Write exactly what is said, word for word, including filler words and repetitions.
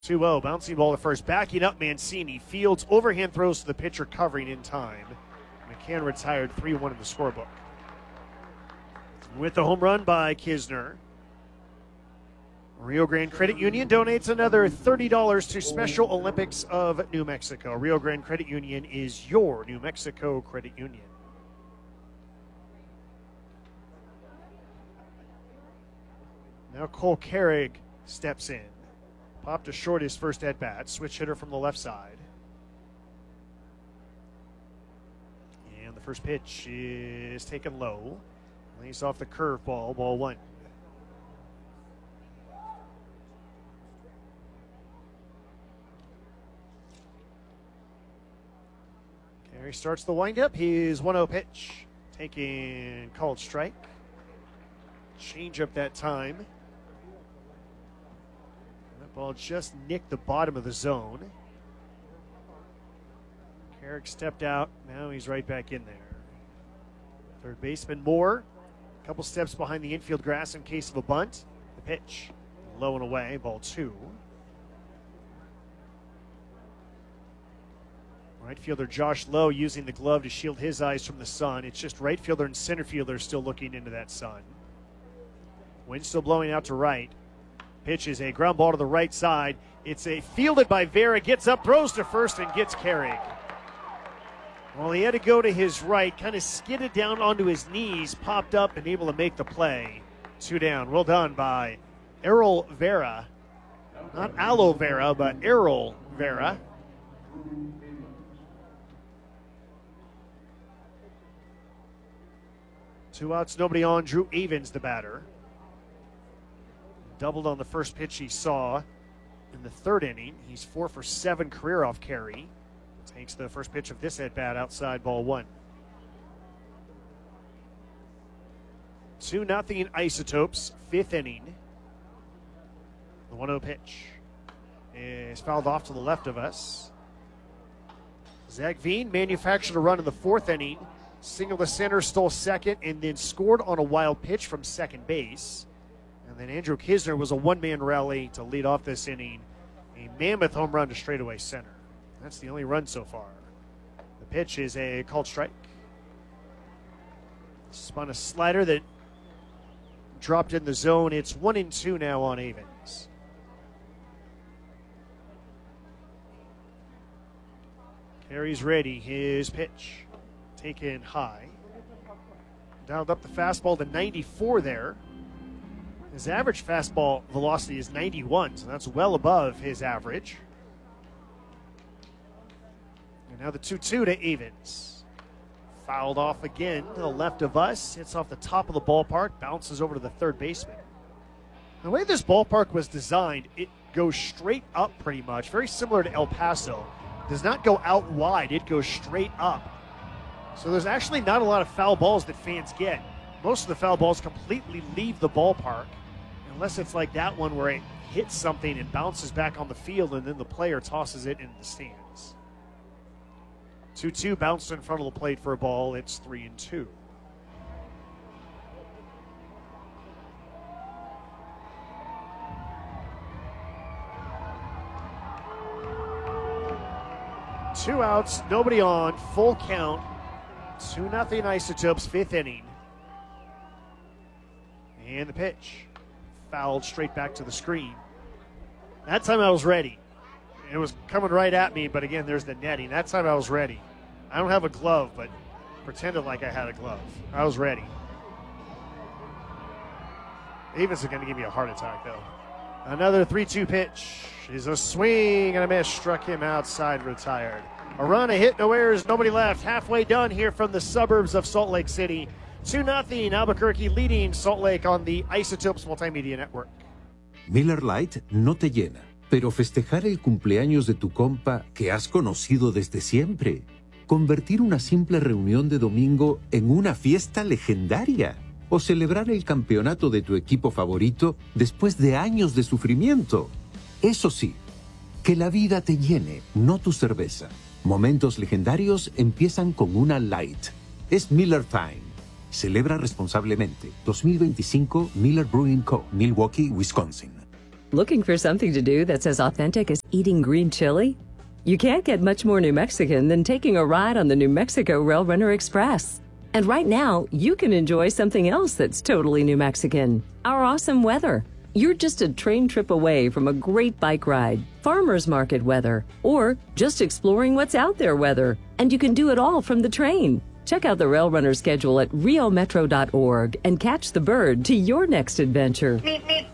two oh, bouncing ball to first, backing up Mancini. Fields overhand throws to the pitcher, covering in time. McCann retired three one in the scorebook. With the home run by Kisner, Rio Grande Credit Union donates another thirty dollars to Special Olympics of New Mexico. Rio Grande Credit Union is your New Mexico credit union. Now Cole Carrig steps in. Popped to short his first at-bat. Switch hitter from the left side. And the first pitch is taken low. Lays off the curveball, ball one. Carey starts the windup. His one oh pitch. Taking called strike. Change up that time. That ball just nicked the bottom of the zone. Carrick stepped out. Now he's right back in there. Third baseman Moore. A couple steps behind the infield grass in case of a bunt. The pitch low and away. Ball two. Right fielder Josh Lowe using the glove to shield his eyes from the sun. It's just right fielder and center fielder still looking into that sun. Wind still blowing out to right. Pitch is a ground ball to the right side. It's a fielded by Vera. Gets up, throws to first, and gets Carrick. Well, he had to go to his right, kind of skidded down onto his knees, popped up, and able to make the play. Two down. Well done by Errol Vera. Not aloe vera, but Errol Vera. Two outs, nobody on. Drew Avens, the batter. Doubled on the first pitch he saw in the third inning. He's four for seven career off Carey. Takes the first pitch of this at-bat outside, ball one. two nothing Isotopes, fifth inning. The one oh pitch is fouled off to the left of us. Zach Veen manufactured a run in the fourth inning. Single to center, stole second, and then scored on a wild pitch from second base. And then Andrew Kisner was a one-man rally to lead off this inning. A mammoth home run to straightaway center. That's the only run so far. The pitch is a called strike. Spun a slider that dropped in the zone. It's one and two now on Avens. Carey's ready. His pitch taken high. Dialed up the fastball to ninety-four there. His average fastball velocity is ninety-one, so that's well above his average. And now the two two to Avens. Fouled off again to the left of us. Hits off the top of the ballpark. Bounces over to the third baseman. The way this ballpark was designed, it goes straight up pretty much. Very similar to El Paso. Does not go out wide. It goes straight up. So there's actually not a lot of foul balls that fans get. Most of the foul balls completely leave the ballpark, unless it's like that one where it hits something and bounces back on the field and then the player tosses it into the stands. two two bounced in front of the plate for a ball. It's three and two. Two outs, nobody on, full count. two nothing Isotopes, fifth inning. And the pitch. Fouled straight back to the screen. That time I was ready. It was coming right at me, but again, there's the netting. That time I was ready. I don't have a glove, but pretended like I had a glove. I was ready. Avens is going to give me a heart attack, though. Another three two pitch is a swing and a miss. Struck him outside, retired. A run, a hit, no errors, nobody left. Halfway done here from the suburbs of Salt Lake City. two nothing Albuquerque leading Salt Lake on the Isotopes Multimedia Network. Miller Lite no te llena, pero festejar el cumpleaños de tu compa que has conocido desde siempre. Convertir una simple reunión de domingo en una fiesta legendaria. O celebrar el campeonato de tu equipo favorito después de años de sufrimiento. Eso sí, que la vida te llene, no tu cerveza. Momentos legendarios empiezan con una Light. Es Miller Time. Celebra responsablemente. dos mil veinticinco Miller Brewing Co., Milwaukee, Wisconsin. Looking for something to do that's as authentic as eating green chili? You can't get much more New Mexican than taking a ride on the New Mexico Rail Runner Express. And right now, you can enjoy something else that's totally New Mexican: our awesome weather. You're just a train trip away from a great bike ride, farmers market weather, or just exploring what's out there weather. And you can do it all from the train. Check out the Rail Runner schedule at rio metro dot org and catch the bird to your next adventure. Meet, meet.